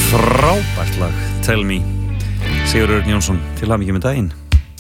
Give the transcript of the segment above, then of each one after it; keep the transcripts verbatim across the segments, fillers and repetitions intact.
Frábært lag, Tell Me. Sigurður Örn Jónsson, til hamingju með daginn.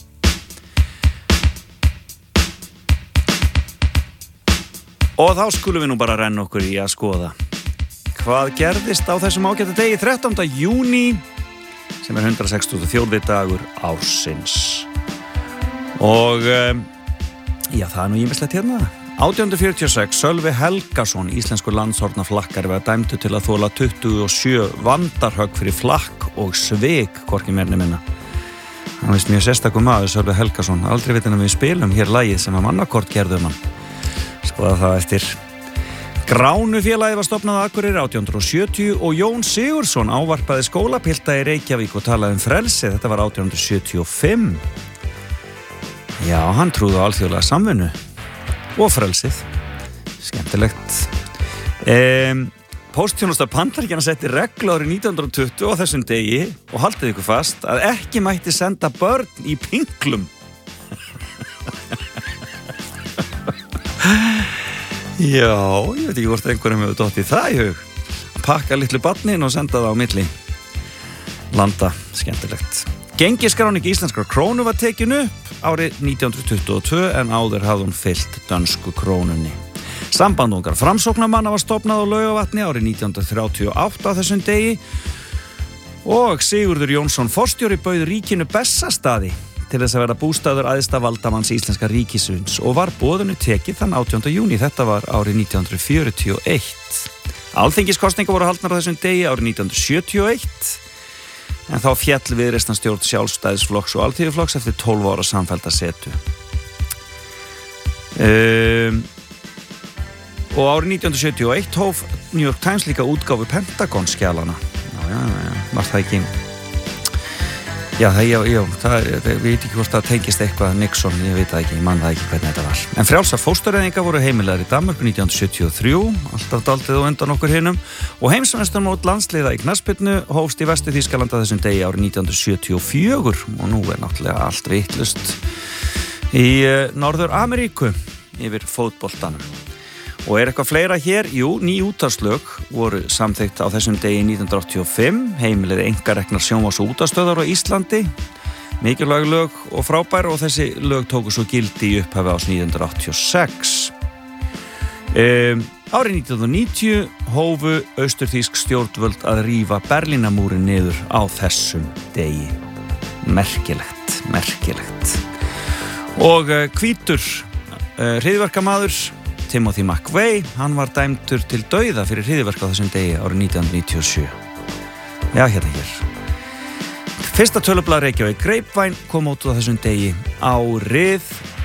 Og þá skulum við nú bara renna okkur í að skoða hvað gerðist á þessum ágæta degi þrettánda júní sem er hundrað sextugustu og fjórði dagur ársins. Og um, já, það er nú ýmislegt hérna. átján hundruð fjörutíu og sex, Sölvi Helgason, íslenskur landshornaflakkari, var dæmdur til að þola tuttugu og sjö vandarhögg fyrir flakk og svik, hvorki meira né minna. Hann veist mjög sérstakur maður, Sölvi Helgason. Aldrei veit hann að við spilum hér lagið sem að mannakort gerðum hann. Skoða það eftir. Gránufélagið var stofnað á Akureyri átján hundruð sjötíu og Jón Sigurðsson ávarpaði skólapilta í Reykjavík og talaði um frelsi. Þetta var átján hundruð sjötíu og fimm. Já, hann trúði á alþjóðlega samvinnu og frelsið. Skemmtilegt. Um, Póstþjónusta Bandaríkjanna setti reglu árið nítján hundruð tuttugu á þessum degi og haldið ykkur fast að ekki mætti senda börn í pinklum. Já, ég veit ekki hvort einhverjum hefur dottið það í hug. Að pakka litlu barnin og senda það á milli landa. Skemmtilegt. Gengiskráning íslenskrar krónu var tekin upp árið nítján hundruð tuttugu og tvö en áður hafði hún fylgt dönsku krónunni. Samband ungar framsóknarmanna var stofnað á Laugarvatni árið nítján hundruð þrjátíu og átta á þessum degi og Sigurður Jónsson forstjóri bauð ríkinu Bessastaði til þess að vera bústaður æðsta valdamanns íslenska ríkisins og var boðinu tekið þann átjánda júní. Þetta var árið nítján hundruð fjörutíu og eitt. Alþingiskosningar voru haldnar á þessum degi árið nítján hundruð sjötíu og eitt en þá féll viðreisnarstjórn Sjálfstæðisflokks og Alþýðuflokks eftir tólf ára samfellda setu. Um, og árið nítján hundruð sjötíu og eitt hóf New York Times líka útgáfu Pentagon-skjalana. Já, já, já, var það ekki... Já, það, já, já, það, það veit ekki hvort það tengist eitthvað Nixon, ég veit það ekki, ég man það ekki hvernig þetta var. En frjálsar fóstureyðingar voru heimilegar í Danmörku nítján hundruð sjötíu og þrjú, alltaf daldið og undan okkur hinum, og heimsmeistarmót landsliða í knattspyrnu hófst í Vestur-Þýskalandi þessum degi árið nítján hundruð sjötíu og fjögur og nú er náttúrulega allt vitlust í uh, Norður-Ameríku yfir fótboltanum. Og er eitthvað fleira hér? Jú, ný útvarpslög voru samþykkt á þessum degi nítján hundruð áttatíu og fimm, heimilegði einkareknar sjónvarps- og útvarpsstöðvar á Íslandi, mikilvæg lög og frábær og þessi lög tóku svo gildi í upphafi ás nítján hundruð áttatíu og sex. Um, árið nítján hundruð níutíu hófu austurþýsk stjórnvöld að rífa Berlínarmúrinn niður á þessum degi. Merkilegt, merkilegt. Og uh, hvítur uh, hryðjuverkamaður Timothy McVeigh, hann var dæmdur til dauða fyrir hryðjuverk á þessum degi árið nítján hundruð níutíu og sjö. Já, hérna hér. Fyrsta tölublað Reykjavík Grapevine kom út á þessum degi árið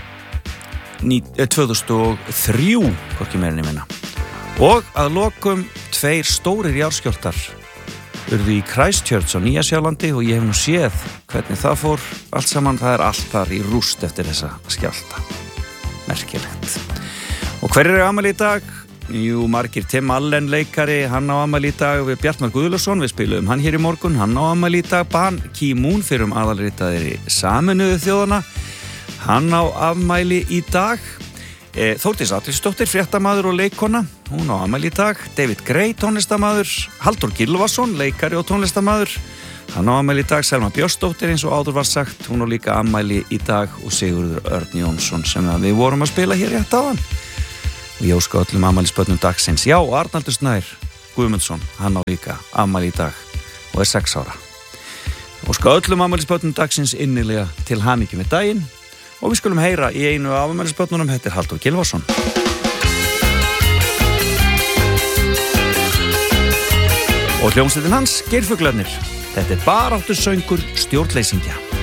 tvö þúsund og þrjú, hvorki meira né minna. Og að lokum tveir stórir jarðskjálftar urðu í Christchurch á Nýja-Sjálandi og ég hef nú séð hvernig það fór allt saman. Það er allt þar í rúst eftir þessa skjálfta. Merkilegt. Og hver er afmæli í dag? Jú, margir. Tim Allen leikari, hann á afmæli í dag. Við Bjartmar Guðlaugsson, við spilum hann hér í morgun, hann á afmæli í dag. Ban Ki-moon fyrir um aðalritaðir í Sameinuðu þjóðana, hann á afmæli í dag. E, Þórdís Arnljótsdóttir, fréttamaður og leikkona, hún á afmæli í dag. David Gray, tónlistamaður. Halldór Gylfason, leikari og tónlistamaður, hann á afmæli í dag. Selma Björnsdóttir, eins og áður var sagt, hún á líka afmæli í dag og Sigurður Örn Jónsson sem við vorum að spila hér rétt áðan. Og ég óska öllum afmælisbörnum dagsins. Já, og Arnaldur Snær Guðmundsson, hann á líka afmæli í dag og er sex ára. Óska öllum afmælisbörnum dagsins innilega til hamingju með daginn og við skulum heyra í einu af afmælisbörnunum, þetta er Halldór Gylfason. Og hljómsveitin hans, Geirfuglarnir. Þetta er baráttusöngur stjórnleysingja.